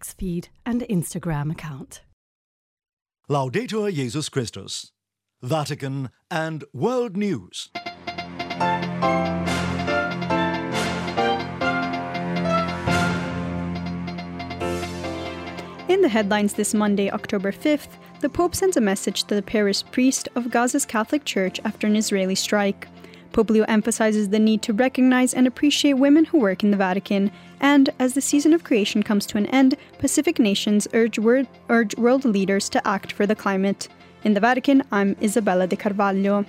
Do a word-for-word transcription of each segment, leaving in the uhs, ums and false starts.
X feed and Instagram account. Laudetur Jesus Christus. Vatican and World News. In the headlines this Monday, October fifth, the Pope sends a message to the parish priest of Gaza's Catholic Church after an Israeli strike. Pope Leo emphasizes the need to recognize and appreciate women who work in the Vatican, and as the season of creation comes to an end, Pacific nations urge, word, urge world leaders to act for the climate. In the Vatican, I'm Isabella de Carvalho.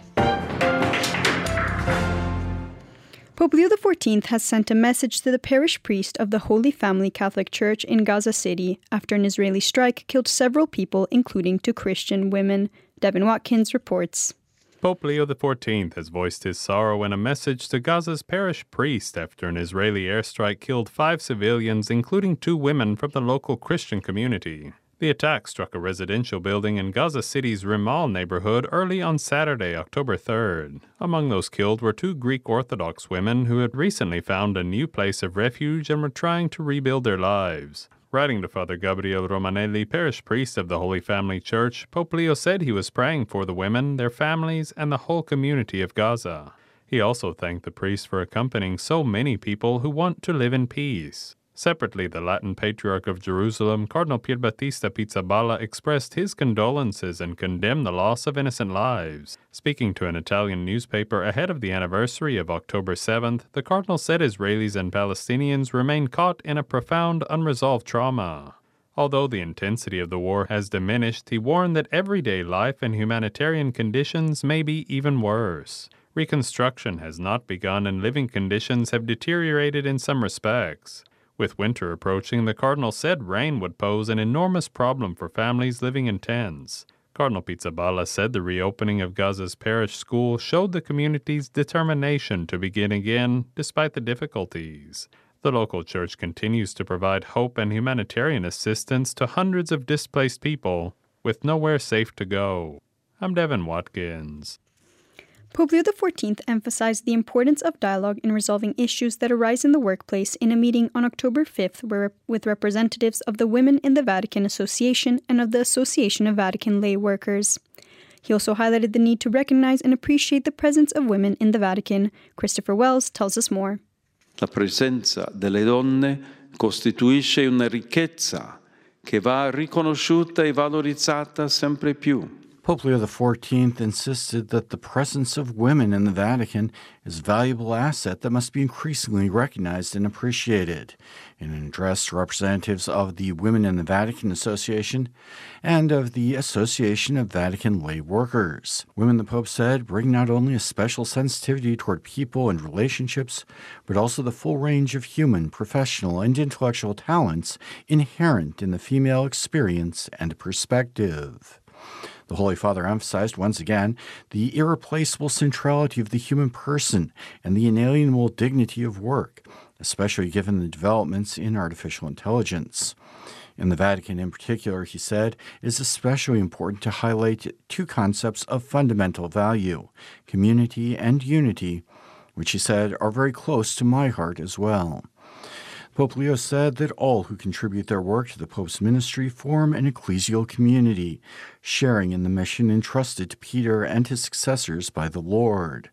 Pope Leo the fourteenth has sent a message to the parish priest of the Holy Family Catholic Church in Gaza City after an Israeli strike killed several people, including two Christian women. Devin Watkins reports. Pope Leo the fourteenth has voiced his sorrow in a message to Gaza's parish priest after an Israeli airstrike killed five civilians, including two women from the local Christian community. The attack struck a residential building in Gaza City's Rimal neighborhood early on Saturday, October third. Among those killed were two Greek Orthodox women who had recently found a new place of refuge and were trying to rebuild their lives. Writing to Father Gabriele Romanelli, parish priest of the Holy Family Church, Pope Leo said he was praying for the women, their families, and the whole community of Gaza. He also thanked the priest for accompanying so many people who want to live in peace. Separately, the Latin Patriarch of Jerusalem, Cardinal Pierbattista Pizzaballa, expressed his condolences and condemned the loss of innocent lives. Speaking to an Italian newspaper ahead of the anniversary of October seventh, the Cardinal said Israelis and Palestinians remain caught in a profound, unresolved trauma. Although the intensity of the war has diminished, he warned that everyday life and humanitarian conditions may be even worse. Reconstruction has not begun and living conditions have deteriorated in some respects. With winter approaching, the Cardinal said rain would pose an enormous problem for families living in tents. Cardinal Pizzaballa said the reopening of Gaza's parish school showed the community's determination to begin again despite the difficulties. The local church continues to provide hope and humanitarian assistance to hundreds of displaced people with nowhere safe to go. I'm Devin Watkins. Pope Leo the fourteenth emphasized the importance of dialogue in resolving issues that arise in the workplace in a meeting on October fifth where, with representatives of the Women in the Vatican Association and of the Association of Vatican Lay Workers. He also highlighted the need to recognize and appreciate the presence of women in the Vatican. Christopher Wells tells us more. La presenza delle donne costituisce una ricchezza che va riconosciuta e valorizzata sempre più. Pope Leo the fourteenth insisted that the presence of women in the Vatican is a valuable asset that must be increasingly recognized and appreciated. In an address to representatives of the Women in the Vatican Association and of the Association of Vatican Lay Workers, women, the Pope said, bring not only a special sensitivity toward people and relationships, but also the full range of human, professional, and intellectual talents inherent in the female experience and perspective. The Holy Father emphasized once again the irreplaceable centrality of the human person and the inalienable dignity of work, especially given the developments in artificial intelligence. In the Vatican in particular, he said, it is especially important to highlight two concepts of fundamental value, community and unity, which he said are very close to my heart as well. Pope Leo said that all who contribute their work to the Pope's ministry form an ecclesial community, sharing in the mission entrusted to Peter and his successors by the Lord.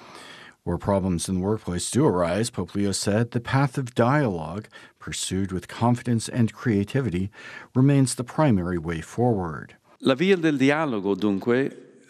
Where problems in the workplace do arise, Pope Leo said, the path of dialogue, pursued with confidence and creativity, remains the primary way forward. La via del dialogo, dunque,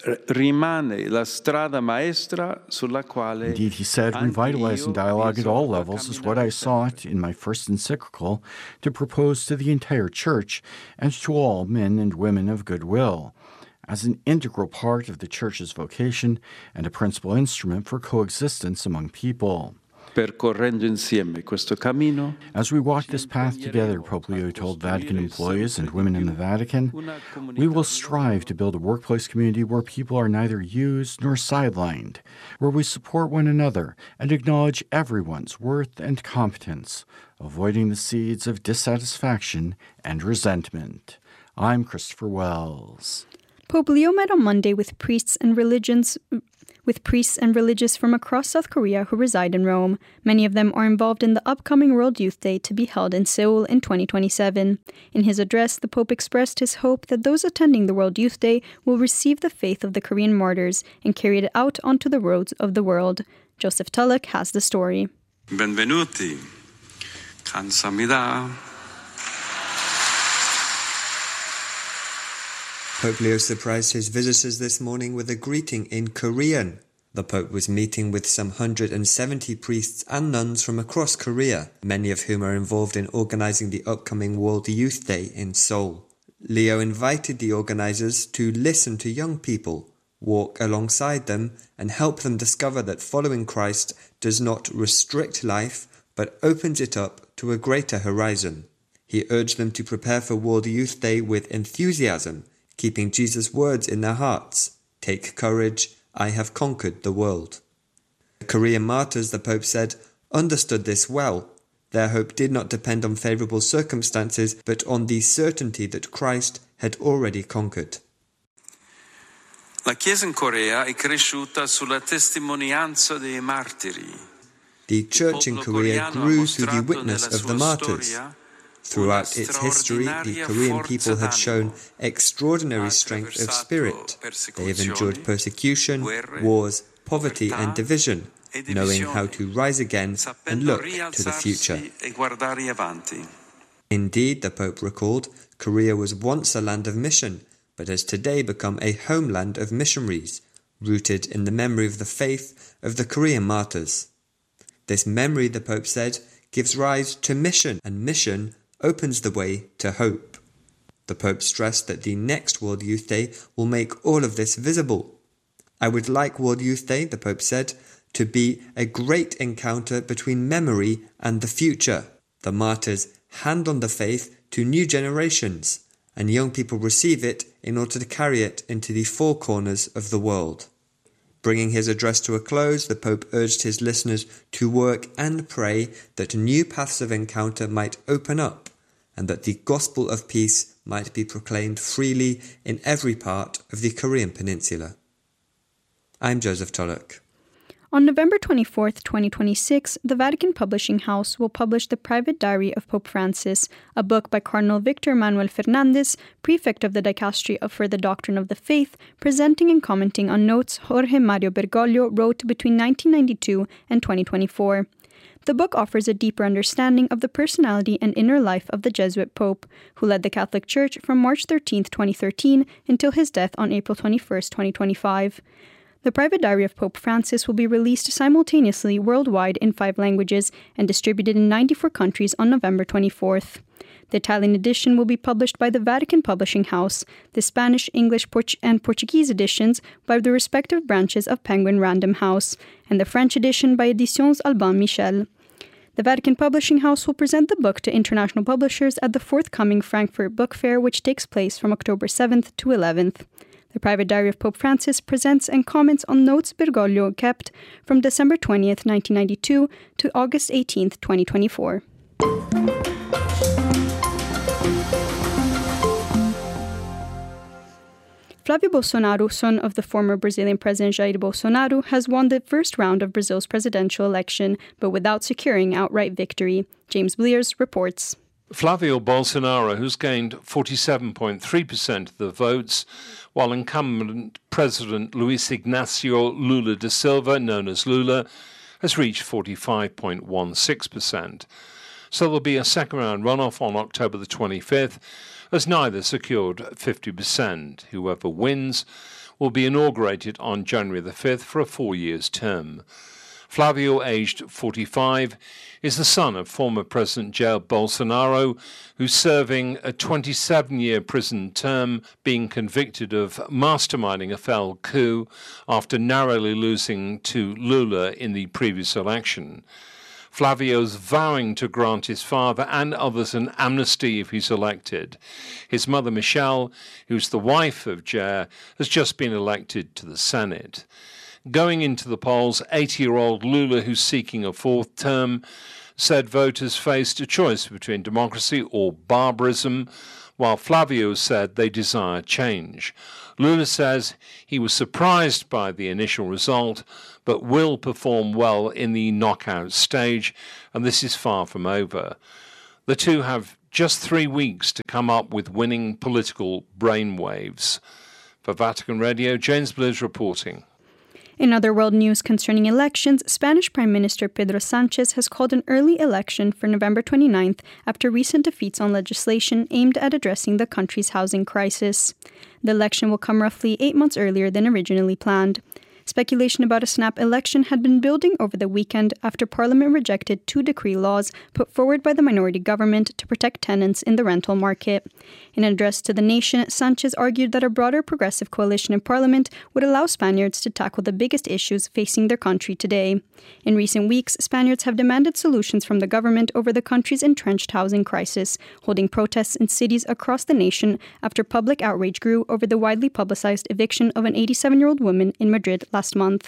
rimane la strada maestra sulla quale. Indeed, he said, revitalizing dialogue at all levels is what I sought in my first encyclical to propose to the entire Church and to all men and women of goodwill, as an integral part of the Church's vocation and a principal instrument for coexistence among people. Percorrendo insieme questo cammino, as we walk this path together, Pope Leo told Vatican employees and women in the Vatican, we will strive to build a workplace community where people are neither used nor sidelined, where we support one another and acknowledge everyone's worth and competence, avoiding the seeds of dissatisfaction and resentment. I'm Christopher Wells. Pope Leo met on Monday with priests and religions with priests and religious from across South Korea who reside in Rome. Many of them are involved in the upcoming World Youth Day to be held in Seoul in twenty twenty-seven. In his address, the Pope expressed his hope that those attending the World Youth Day will receive the faith of the Korean martyrs and carry it out onto the roads of the world. Joseph Tulloch has the story. Benvenuti. 감사합니다. Pope Leo surprised his visitors this morning with a greeting in Korean. The Pope was meeting with some one hundred seventy priests and nuns from across Korea, many of whom are involved in organising the upcoming World Youth Day in Seoul. Leo invited the organisers to listen to young people, walk alongside them, and help them discover that following Christ does not restrict life, but opens it up to a greater horizon. He urged them to prepare for World Youth Day with enthusiasm, keeping Jesus' words in their hearts. Take courage, I have conquered the world. The Korean martyrs, the Pope said, understood this well. Their hope did not depend on favourable circumstances, but on the certainty that Christ had already conquered. La Chiesa in Corea è cresciuta sulla testimonianza dei martiri. The Church in Korea grew through the witness of the martyrs. Throughout its history, the Korean people have shown extraordinary strength of spirit. They have endured persecution, wars, poverty and division, knowing how to rise again and look to the future. Indeed, the Pope recalled, Korea was once a land of mission, but has today become a homeland of missionaries, rooted in the memory of the faith of the Korean martyrs. This memory, the Pope said, gives rise to mission, and mission opens the way to hope. The Pope stressed that the next World Youth Day will make all of this visible. I would like World Youth Day, the Pope said, to be a great encounter between memory and the future. The martyrs hand on the faith to new generations, and young people receive it in order to carry it into the four corners of the world. Bringing his address to a close, the Pope urged his listeners to work and pray that new paths of encounter might open up and that the gospel of peace might be proclaimed freely in every part of the Korean peninsula. I'm Joseph Tulloch. On November twenty-fourth, twenty twenty-six, the Vatican Publishing House will publish the Private Diary of Pope Francis, a book by Cardinal Victor Manuel Fernandez, prefect of the Dicastery for the Doctrine of the Faith, presenting and commenting on notes Jorge Mario Bergoglio wrote between nineteen ninety-two and twenty twenty-four. The book offers a deeper understanding of the personality and inner life of the Jesuit Pope, who led the Catholic Church from March thirteenth, twenty thirteen until his death on April twenty-first, twenty twenty-five. The Private Diary of Pope Francis will be released simultaneously worldwide in five languages and distributed in ninety-four countries on November twenty-fourth. The Italian edition will be published by the Vatican Publishing House, the Spanish, English, Port- and Portuguese editions by the respective branches of Penguin Random House, and the French edition by Editions Albin Michel. The Vatican Publishing House will present the book to international publishers at the forthcoming Frankfurt Book Fair, which takes place from October seventh to eleventh. The Private Diary of Pope Francis presents and comments on notes Bergoglio kept from December twentieth, nineteen ninety-two to August eighteenth, twenty twenty-four. Flávio Bolsonaro, son of the former Brazilian President Jair Bolsonaro, has won the first round of Brazil's presidential election, but without securing outright victory. James Blears reports. Flávio Bolsonaro, who's gained forty-seven point three percent of the votes, while incumbent President Luiz Inácio Lula da Silva, known as Lula, has reached forty-five point one six percent. So there'll be a second-round runoff on October the twenty-fifth, as neither secured fifty percent. Whoever wins will be inaugurated on January the fifth for a four years term. Flávio, aged forty-five, is the son of former President Jair Bolsonaro, who's serving a twenty-seven-year prison term, being convicted of masterminding a failed coup after narrowly losing to Lula in the previous election. Flávio's vowing to grant his father and others an amnesty if he's elected. His mother, Michelle, who's the wife of Jair, has just been elected to the Senate. Going into the polls, eighty-year-old Lula, who's seeking a fourth term, said voters faced a choice between democracy or barbarism. while Flavio said they desire change. Lula says he was surprised by the initial result, but will perform well in the knockout stage, and this is far from over. The two have just three weeks to come up with winning political brainwaves. For Vatican Radio, James Bliss reporting. In other world news concerning elections, Spanish Prime Minister Pedro Sanchez has called an early election for November twenty-ninth after recent defeats on legislation aimed at addressing the country's housing crisis. The election will come roughly eight months earlier than originally planned. Speculation about a snap election had been building over the weekend after Parliament rejected two decree laws put forward by the minority government to protect tenants in the rental market. In an address to the nation, Sanchez argued that a broader progressive coalition in Parliament would allow Spaniards to tackle the biggest issues facing their country today. In recent weeks, Spaniards have demanded solutions from the government over the country's entrenched housing crisis, holding protests in cities across the nation after public outrage grew over the widely publicized eviction of an eighty-seven-year-old woman in Madrid last month.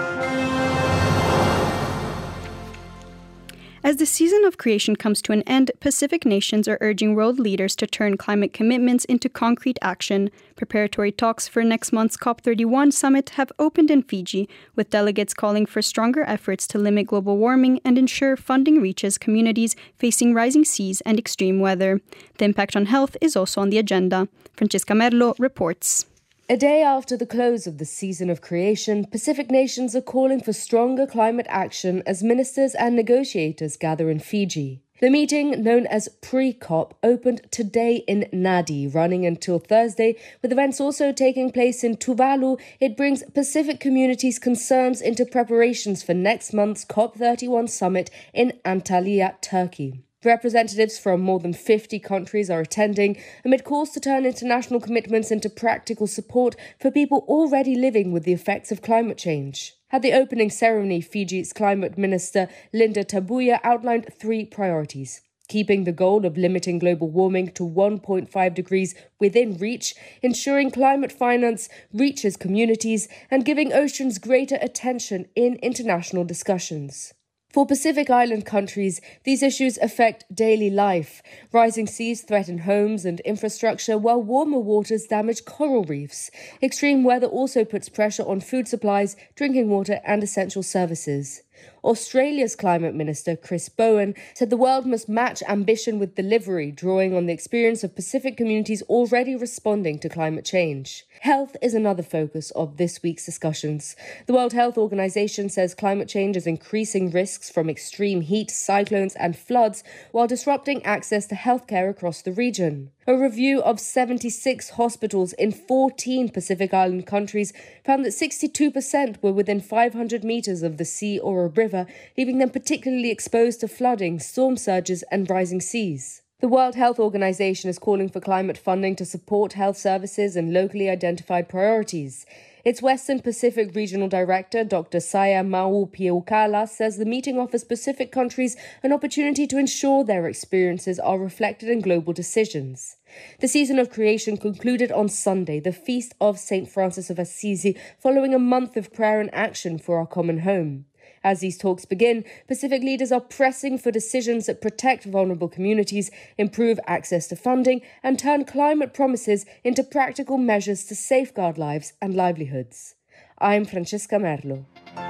As the season of creation comes to an end, Pacific nations are urging world leaders to turn climate commitments into concrete action. Preparatory talks for next month's COP thirty-one summit have opened in Fiji, with delegates calling for stronger efforts to limit global warming and ensure funding reaches communities facing rising seas and extreme weather. The impact on health is also on the agenda. Francesca Merlo reports. A day after the close of the season of creation, Pacific nations are calling for stronger climate action as ministers and negotiators gather in Fiji. The meeting, known as pre-COP, opened today in Nadi, running until Thursday, with events also taking place in Tuvalu. It brings Pacific communities' concerns into preparations for next month's COP thirty-one summit in Antalya, Turkey. Representatives from more than fifty countries are attending amid calls to turn international commitments into practical support for people already living with the effects of climate change. At the opening ceremony, Fiji's climate minister Linda Tabuya outlined three priorities: keeping the goal of limiting global warming to one point five degrees within reach, ensuring climate finance reaches communities, and giving oceans greater attention in international discussions. For Pacific Island countries, these issues affect daily life. Rising seas threaten homes and infrastructure, while warmer waters damage coral reefs. Extreme weather also puts pressure on food supplies, drinking water, and essential services. Australia's climate minister, Chris Bowen, said the world must match ambition with delivery, drawing on the experience of Pacific communities already responding to climate change. Health is another focus of this week's discussions. The World Health Organization says climate change is increasing risks from extreme heat, cyclones, and floods, while disrupting access to healthcare across the region. A review of seventy-six hospitals in fourteen Pacific Island countries found that sixty-two percent were within five hundred meters of the sea or a river, leaving them particularly exposed to flooding, storm surges, and rising seas. The World Health Organization is calling for climate funding to support health services and locally identified priorities. Its Western Pacific Regional Director, Doctor Saya Mau Piukala, says the meeting offers Pacific countries an opportunity to ensure their experiences are reflected in global decisions. The season of creation concluded on Sunday, the feast of Saint Francis of Assisi, following a month of prayer and action for our common home. As these talks begin, Pacific leaders are pressing for decisions that protect vulnerable communities, improve access to funding, and turn climate promises into practical measures to safeguard lives and livelihoods. I'm Francesca Merlo.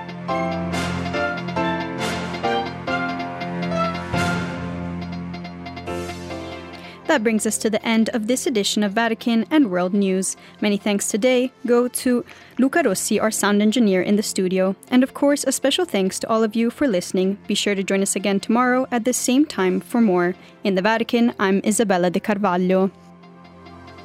That brings us to the end of this edition of Vatican and World News. Many thanks today go to Luca Rossi, our sound engineer in the studio. And of course, a special thanks to all of you for listening. Be sure to join us again tomorrow at the same time for more. In the Vatican, I'm Isabella De Carvalho.